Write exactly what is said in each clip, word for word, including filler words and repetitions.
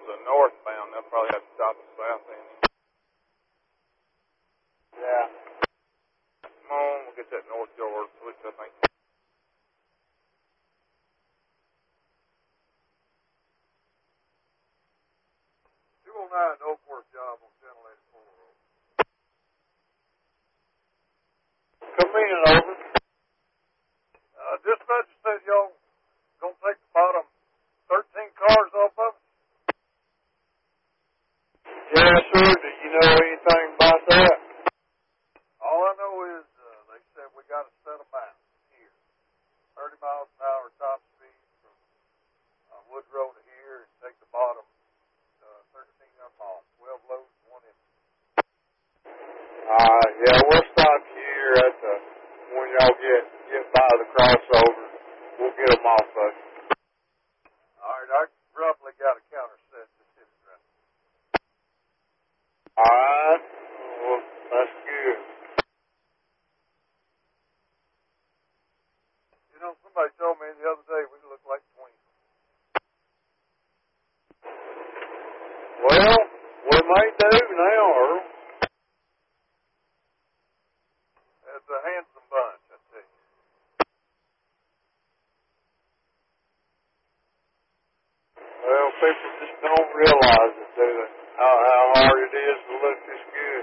the northbound, they'll probably have to stop at south end. Yeah. Come on, we'll get that north yard switch, I think. two oh nine Oakworth job on Channel eighty-four. Come in, over. Uh, dispatcher said y'all gonna take the bottom thirteen cars off of it? Yeah, sure. Do you know anything about that? All I know is uh, they said we got to set them out here. thirty miles an hour top speed from uh, Woodrow to here and take the bottom uh, thirteen up off. twelve loads, one in. Uh, yeah, we'll stop here at the, when y'all get, get by the crossover. We'll get them off of you. All right, I roughly got a counter set to hit it right. All right. Well, that's good. You know, somebody told me the other day we look like twins. Well, we may do now, Earl. It's a handsome bunch, I tell you. Well, people just don't realize it, do they? How, how hard it is to look this good.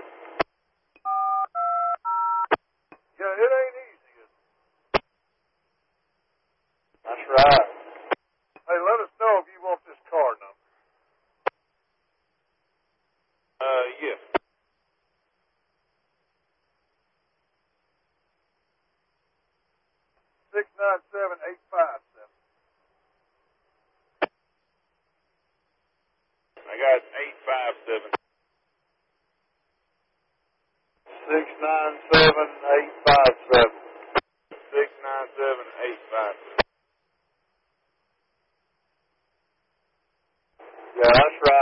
Yeah, it ain't easy, is it? That's right. Hey, let us know if you want this car number. Uh, yeah. six nine seven eight five seven. I got eight five seven. Six nine seven eight five seven. Six nine seven eight five seven. Yeah, that's right.